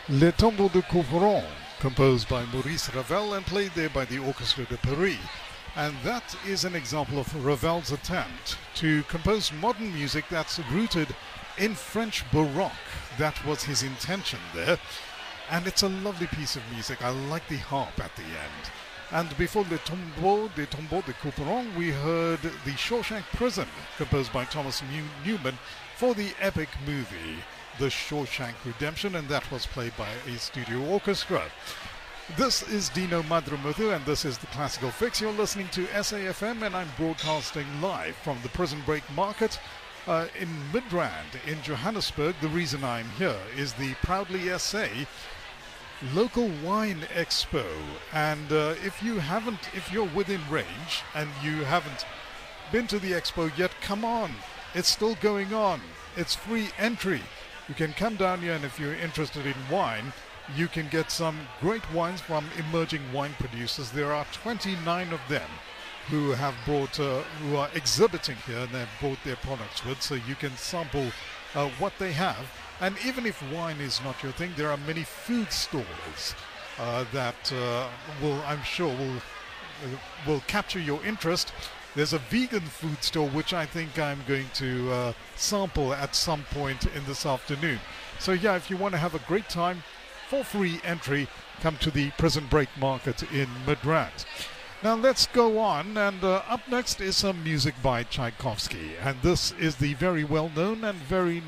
Le Tombeau de Couperon, composed by Maurice Ravel and played there by the Orchestre de Paris. And that is an example of Ravel's attempt to compose modern music that's rooted in French Baroque. That was his intention there. And it's a lovely piece of music. I like the harp at the end. And before Le Tombeau de Couperon, we heard The Shawshank Prison, composed by Thomas Newman for the epic movie The Shawshank Redemption, and that was played by a studio orchestra. This is Dino Madrumuthu, and this is the Classical Fix. You're listening to SAFM, and I'm broadcasting live from the Prison Break Market in Midrand in Johannesburg. The reason I'm here is the Proudly SA Local Wine Expo, and if you're within range and you haven't been to the expo yet, come on, it's still going on. It's free entry. You can come down here, and if you're interested in wine, you can get some great wines from emerging wine producers. There are 29 of them who are exhibiting here, and they've brought their products with, so you can sample what they have. And even if wine is not your thing, there are many food stalls that I'm sure will capture your interest. There's a vegan food store which I think I'm going to sample at some point in this afternoon. So yeah, if you want to have a great time for free entry, come to the Prison Break Market in Midrand. Now let's go on, and up next is some music by Tchaikovsky, and this is the very well-known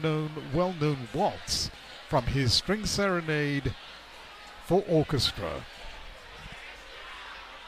waltz from his String Serenade for Orchestra.